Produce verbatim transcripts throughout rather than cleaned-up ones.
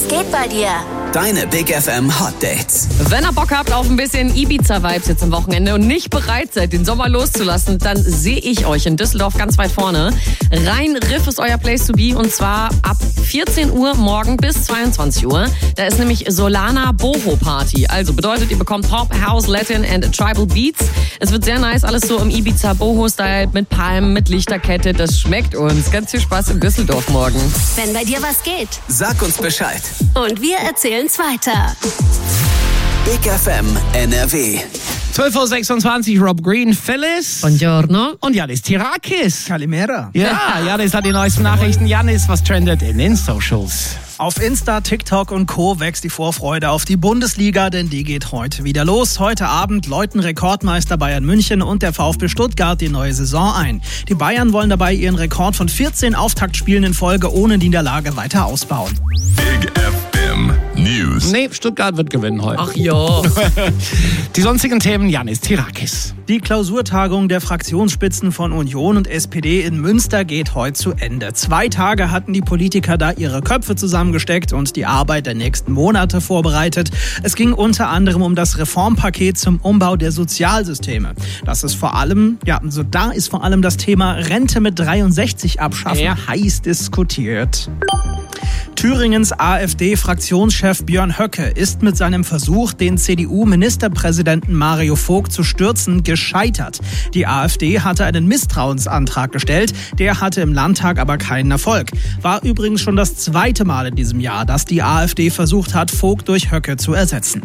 Was geht bei dir? Deine Big F M Hot Dates. Wenn ihr Bock habt auf ein bisschen Ibiza-Vibes jetzt am Wochenende und nicht bereit seid, den Sommer loszulassen, dann sehe ich euch in Düsseldorf ganz weit vorne. Rhein-Riff ist euer Place to be und zwar ab vierzehn Uhr morgen bis zweiundzwanzig Uhr. Da ist nämlich Solana Boho Party. Also bedeutet, ihr bekommt Pop, House, Latin and Tribal Beats. Es wird sehr nice, alles so im Ibiza Boho-Style mit Palmen, mit Lichterkette. Das schmeckt uns. Ganz viel Spaß in Düsseldorf morgen. Wenn bei dir was geht. Sag uns Bescheid. Und wir erzählen's weiter. Big F M N R W. zwölf Uhr sechsundzwanzig, Rob Green, Phyllis. Buongiorno. Und Janis Tirakis. Kalimera. Ja, Janis hat die neuesten Nachrichten. Janis, was trendet in den Socials? Auf Insta, TikTok und Co. wächst die Vorfreude auf die Bundesliga, denn die geht heute wieder los. Heute Abend läuten Rekordmeister Bayern München und der VfB Stuttgart die neue Saison ein. Die Bayern wollen dabei ihren Rekord von vierzehn Auftaktspielen in Folge ohne Niederlage weiter ausbauen. Big F M News. Nee, Stuttgart wird gewinnen heute. Ach ja. Die sonstigen Themen, Janis Tirakis. Die Klausurtagung der Fraktionsspitzen von Union und S P D in Münster geht heute zu Ende. Zwei Tage hatten die Politiker da ihre Köpfe zusammengesteckt und die Arbeit der nächsten Monate vorbereitet. Es ging unter anderem um das Reformpaket zum Umbau der Sozialsysteme. Das ist vor allem, ja, also da ist vor allem das Thema Rente mit dreiundsechzig abschaffen Ja. heiß diskutiert. Thüringens AfD-Fraktionschef Björn Höcke ist mit seinem Versuch, den C D U-Ministerpräsidenten Mario Vogt zu stürzen, gescheitert. Die AfD hatte einen Misstrauensantrag gestellt, der hatte im Landtag aber keinen Erfolg. War übrigens schon das zweite Mal in diesem Jahr, dass die AfD versucht hat, Vogt durch Höcke zu ersetzen.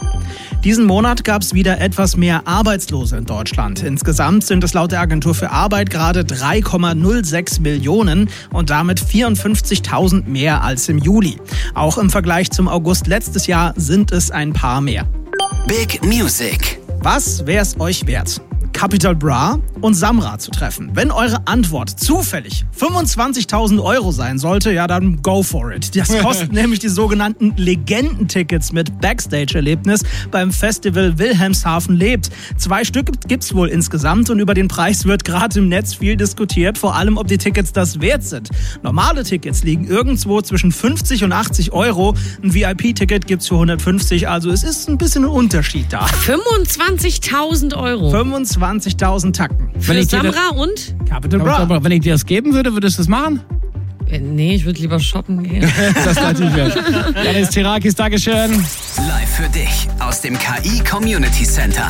Diesen Monat gab es wieder etwas mehr Arbeitslose in Deutschland. Insgesamt sind es laut der Agentur für Arbeit gerade drei Komma null sechs Millionen und damit vierundfünfzigtausend mehr als im Juli. Auch im Vergleich zum August letztes Jahr sind es ein paar mehr. Big Music. Was wär's euch wert? Capital Bra und Samra zu treffen. Wenn eure Antwort zufällig fünfundzwanzigtausend Euro sein sollte, ja dann go for it. Das kosten nämlich die sogenannten Legendentickets mit Backstage-Erlebnis beim Festival Wilhelmshaven lebt. Zwei Stück gibt's wohl insgesamt und über den Preis wird gerade im Netz viel diskutiert, vor allem ob die Tickets das wert sind. Normale Tickets liegen irgendwo zwischen fünfzig und achtzig Euro. Ein V I P-Ticket gibt's für hundertfünfzig, also es ist ein bisschen ein Unterschied da. fünfundzwanzigtausend Euro. fünfundzwanzigtausend Tacken. Wenn Für ich dir Samra und? Capital Bra. Aber wenn ich dir das geben würde, würdest du das machen? Äh, Nee, ich würde lieber shoppen gehen. Das ist natürlich wert. Janis Tirakis, Dankeschön. Live für dich aus dem K I Community Center.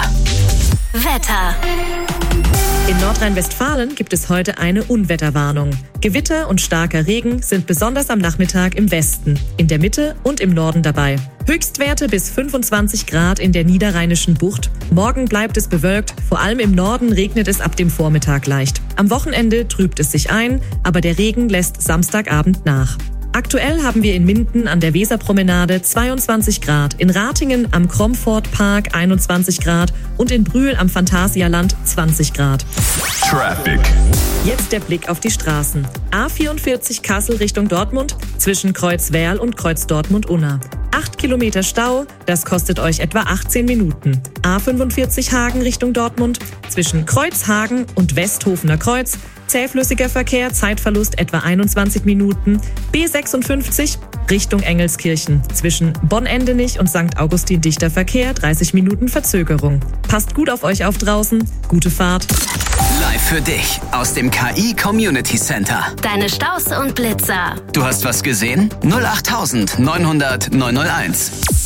Wetter. In Nordrhein-Westfalen gibt es heute eine Unwetterwarnung. Gewitter und starker Regen sind besonders am Nachmittag im Westen, in der Mitte und im Norden dabei. Höchstwerte bis fünfundzwanzig Grad in der niederrheinischen Bucht. Morgen bleibt es bewölkt, vor allem im Norden regnet es ab dem Vormittag leicht. Am Wochenende trübt es sich ein, aber der Regen lässt Samstagabend nach. Aktuell haben wir in Minden an der Weserpromenade zweiundzwanzig Grad, in Ratingen am Kromford-Park einundzwanzig Grad und in Brühl am Phantasialand zwanzig Grad. Traffic. Jetzt der Blick auf die Straßen. A vierundvierzig Kassel Richtung Dortmund, zwischen Kreuz-Werl und Kreuz-Dortmund-Unna. Acht Kilometer Stau, das kostet euch etwa achtzehn Minuten. A fünfundvierzig Hagen Richtung Dortmund, zwischen Kreuzhagen und Westhofener Kreuz. Zähflüssiger Verkehr, Zeitverlust etwa einundzwanzig Minuten. B sechsundfünfzig Richtung Engelskirchen. Zwischen Bonn-Endenich und Sankt Augustin dichter Verkehr, dreißig Minuten Verzögerung. Passt gut auf euch auf draußen. Gute Fahrt. Live für dich aus dem K I Community Center. Deine Staus und Blitzer. Du hast was gesehen? null acht neunhundert neunhunderteins.